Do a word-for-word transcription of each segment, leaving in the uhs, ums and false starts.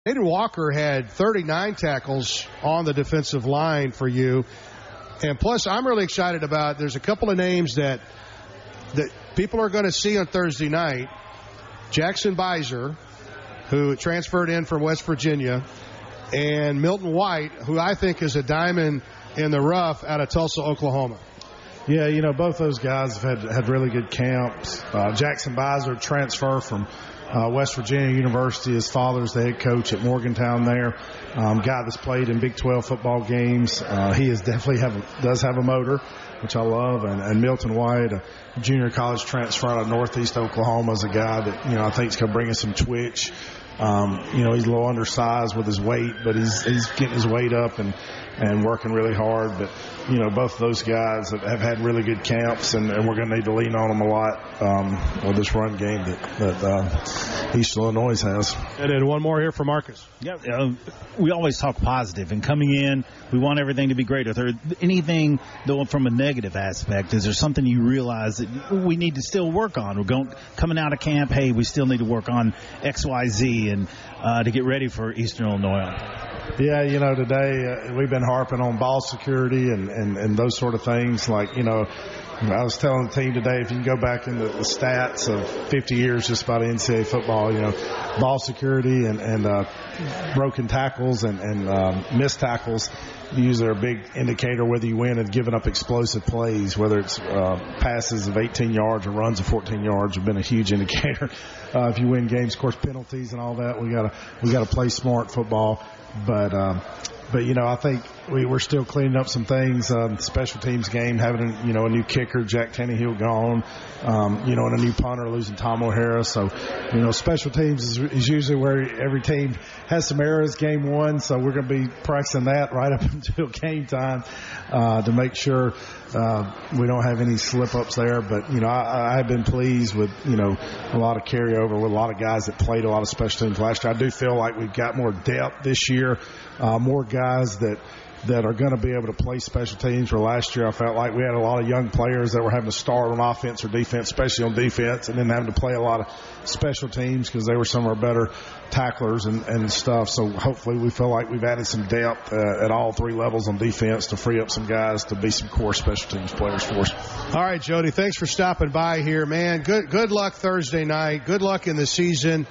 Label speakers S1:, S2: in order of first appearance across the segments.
S1: Aiden Walker had thirty-nine tackles on the defensive line for you. And plus, I'm really excited about, there's a couple of names that that people are going to see on Thursday night. Jackson Beiser, who transferred in from West Virginia, and Milton White, who I think is a diamond in the rough out of Tulsa, Oklahoma.
S2: Yeah, you know, both those guys have had, had really good camps. Uh, Jackson Beiser transfer from Uh, West Virginia University. His father's the head coach at Morgantown there. Um, guy that's played in Big twelve football games. Uh, he is definitely have a, does have a motor, which I love. And, and Milton White, a junior college transfer out of Northeast Oklahoma, is a guy that, you know, I think is going to bring us some twitch. Um, you know, he's a little undersized with his weight, but he's he's getting his weight up and, and working really hard. But, you know, both of those guys have, have had really good camps, and, and we're going to need to lean on them a lot um, with this run game that, that uh, East Illinois has.
S1: And then one more here for Marcus.
S3: Yeah, uh, we always talk positive, and coming in, we want everything to be great. Is there anything, though, from a negative aspect? Is there something you realize that we need to still work on? We're going coming out of camp, hey, we still need to work on X, Y, Z, and uh, to get ready for Eastern Illinois.
S2: Yeah, you know, today uh, we've been harping on ball security and, and, and those sort of things. Like, you know, I was telling the team today, if you can go back into the stats of fifty years just about N C double A football, you know, ball security and, and uh, broken tackles and, and um, missed tackles, usually are a big indicator whether you win and giving up explosive plays, whether it's uh, passes of eighteen yards or runs of fourteen yards have been a huge indicator. Uh, if you win games, of course, penalties and all that, we gotta we gotta play smart football. But um, but you know, I think we, we're still cleaning up some things. Um, special teams game, having a, you know a new kicker, Jack Tannehill gone, um, you know, and a new punter, losing Tom O'Hara. So you know, special teams is, is usually where every team has some errors. Game one, so we're going to be practicing that right up until game time uh, to make sure uh, we don't have any slip ups there. But you know, I, I have been pleased with you know a lot of carryover with a lot of guys that played a lot of special teams last year. I do feel like we've got more depth this year, uh, more guys that. that are going to be able to play special teams. Where last year I felt like we had a lot of young players that were having to start on offense or defense, especially on defense, and then having to play a lot of special teams because they were some of our better tacklers and, and stuff. So hopefully we feel like we've added some depth uh, at all three levels on defense to free up some guys to be some core special teams players for us.
S1: All right, Jody, thanks for stopping by here, man. Good, good luck Thursday night. Good luck in the season.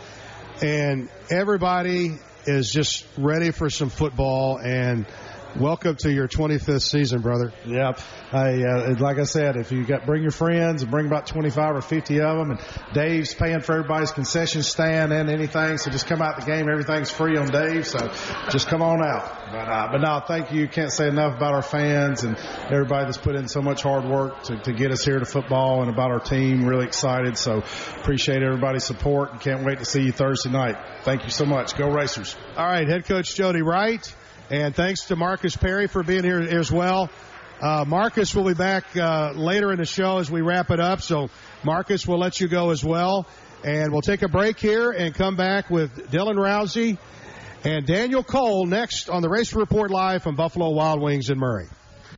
S1: And everybody is just ready for some football, and welcome to your twenty-fifth season, brother.
S2: Yeah. I, uh, like I said, if you got bring your friends and bring about twenty-five or fifty of them, and Dave's paying for everybody's concession stand and anything, so just come out the game. Everything's free on Dave, so just come on out. But, uh, but no, thank you. Can't say enough about our fans and everybody that's put in so much hard work to, to get us here to football and about our team. Really excited, so appreciate everybody's support and can't wait to see you Thursday night. Thank you so much. Go Racers.
S1: All right, head coach Jody Wright. And thanks to Marcus Perry for being here as well. Uh, Marcus will be back uh, later in the show as we wrap it up. So, Marcus, we'll let you go as well. And we'll take a break here and come back with Dylan Rousey and Daniel Cole next on the Racer Report Live from Buffalo Wild Wings in Murray.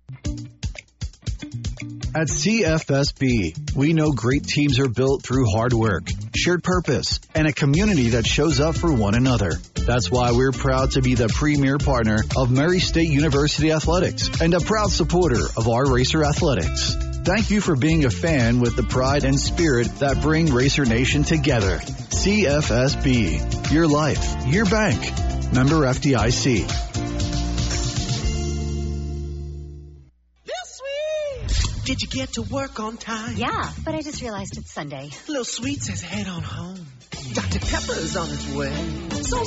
S4: At C F S B, we know great teams are built through hard work, shared purpose, and a community that shows up for one another. That's why we're proud to be the premier partner of Murray State University Athletics and a proud supporter of our Racer Athletics. Thank you for being a fan with the pride and spirit that bring Racer Nation together. C F S B, your life, your bank. Member F D I C.
S5: Did you get to work on time?
S6: Yeah, but I just realized it's Sunday.
S5: Little Sweet says head on home. Doctor Pepper's on its way. So